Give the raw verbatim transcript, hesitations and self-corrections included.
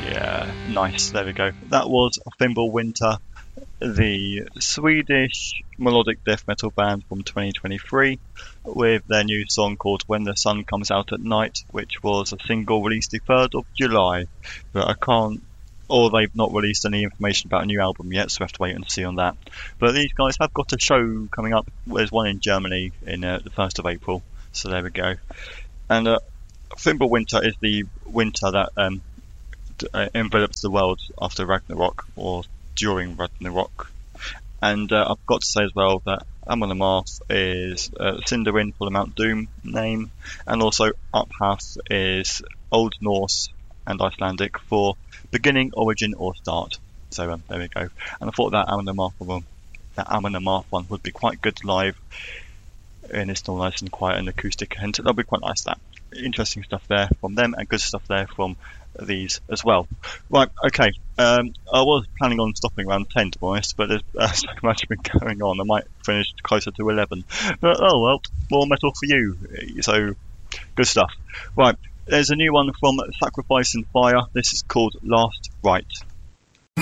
Yeah, nice. There we go. That was Fimbulwinter, the Swedish melodic death metal band from twenty twenty-three, with their new song called When the Sun Comes Out at Night, which was a single released the third of July. But I can't, or they've not released any information about a new album yet, so we have to wait and see on that. But these guys have got a show coming up. There's one in Germany in uh, the first of April, so there we go. And uh, Fimbulwinter is the winter that um, d- uh, envelops the world after Ragnarok, or during Ragnarok. And uh, I've got to say as well that Amon Amarth is uh, Sindarin for the Mount Doom name, and also Uphath is Old Norse and Icelandic for beginning, origin, or start. So um, there we go. And I thought that Amon Amarth one, that Amon Amarth one would be quite good live, and it's still nice and quiet and acoustic, and that'll be quite nice. That interesting stuff there from them, and good stuff there from these as well. Right, okay. Um, I was planning on stopping around ten, to be honest, but there's uh, so much been going on. I might finish closer to eleven. But oh well, more metal for you. So good stuff. Right, there's a new one from Sacrifice and Fire. This is called Last Rite.